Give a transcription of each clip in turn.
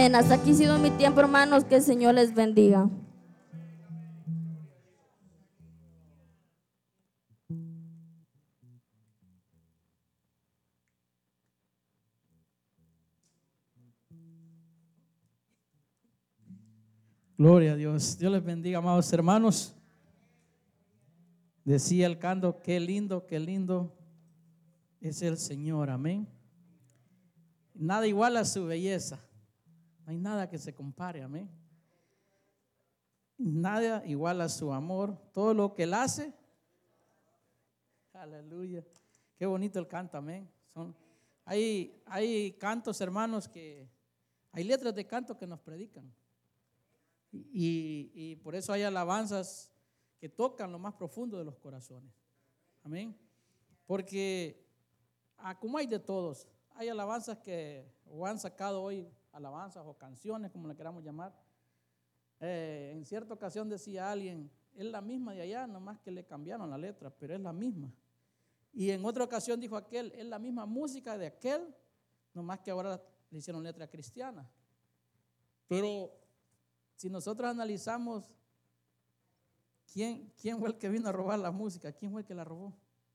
Hasta aquí ha sido mi tiempo, hermanos. Que el Señor les bendiga. Gloria a Dios. Dios les bendiga, amados hermanos. Decía el canto, qué lindo es el Señor. Amén. Nada igual a su belleza. No hay nada que se compare. Amén. Nada igual a su amor. Todo lo que Él hace. Aleluya. Qué bonito el canto. Amén. Hay cantos, hermanos, que hay letras de canto que nos predican. Y por eso hay alabanzas que tocan lo más profundo de los corazones. Amén. Porque como hay de todos, hay alabanzas que o han sacado hoy alabanzas o canciones, como le queramos llamar. En cierta ocasión decía alguien, es la misma de allá, nomás que le cambiaron la letra, pero es la misma. Y en otra ocasión dijo aquel, es la misma música de aquel, nomás que ahora le hicieron letra cristiana. Pero si nosotros analizamos quién fue el que vino a robar la música, quién fue el que la robó.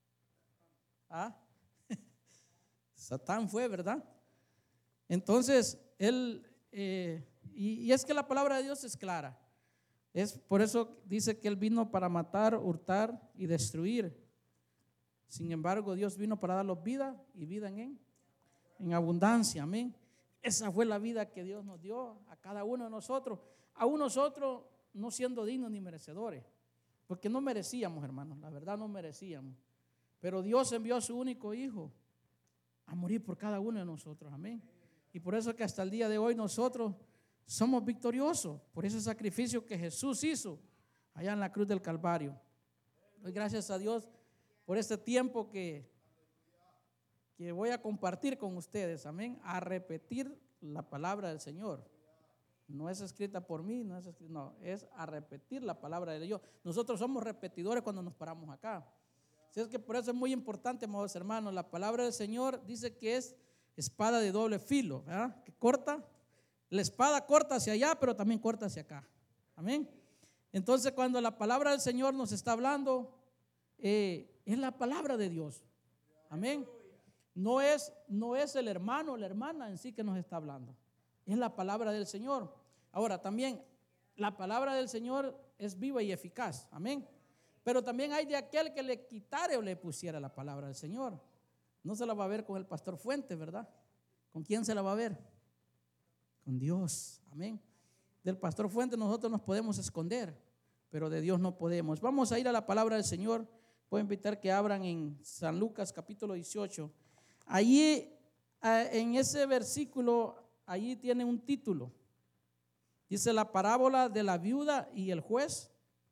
Satán fue, ¿verdad? Entonces él y es que la palabra de Dios es clara. Es por eso dice que él vino para matar, hurtar y destruir. Sin embargo, Dios vino para darnos vida y vida en abundancia. Amén. Esa fue la vida que Dios nos dio a cada uno de nosotros. Aún nosotros no siendo dignos ni merecedores, porque no merecíamos, hermanos, la verdad no merecíamos. Pero Dios envió a su único hijo a morir por cada uno de nosotros, amén. Y por eso que hasta el día de hoy nosotros somos victoriosos por ese sacrificio que Jesús hizo allá en la cruz del Calvario. Doy gracias a Dios por este tiempo que voy a compartir con ustedes, amén, a repetir la palabra del Señor. No es escrita por mí, es a repetir la palabra de Dios. Nosotros somos repetidores cuando nos paramos acá. Así es que por eso es muy importante, amados hermanos, la palabra del Señor dice que es espada de doble filo, ¿verdad? Que corta, la espada corta hacia allá, pero también corta hacia acá. Amén. Entonces, cuando la palabra del Señor nos está hablando, es la palabra de Dios. Amén. No es el hermano o la hermana en sí que nos está hablando. Es la palabra del Señor. Ahora también la palabra del Señor es viva y eficaz. Amén. Pero también hay de aquel que le quitare o le pusiera la palabra del Señor. No se la va a ver con el pastor Fuentes, ¿verdad? ¿Con quién se la va a ver? Con Dios. Amén. Del pastor Fuentes nosotros nos podemos esconder, pero de Dios no podemos. Vamos a ir a la palabra del Señor. Puedo invitar que abran en San Lucas capítulo 18. Allí en ese versículo, allí tiene un título. Dice la parábola de la viuda y el juez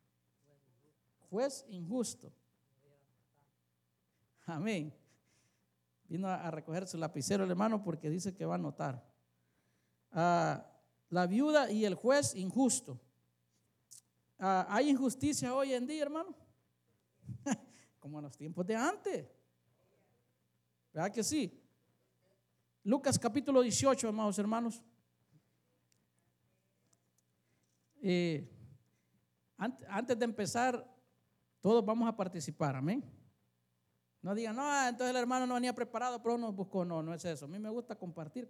injusto. Amén. Vino a recoger su lapicero el hermano porque dice que va a anotar. La viuda y el juez injusto. ¿Hay injusticia hoy en día, hermano? Como en los tiempos de antes. ¿Verdad que sí? Lucas capítulo 18, amados hermanos. Antes de empezar, todos vamos a participar, amén. No digan, no, entonces el hermano no venía preparado, pero nos buscó. No es eso. A mí me gusta compartir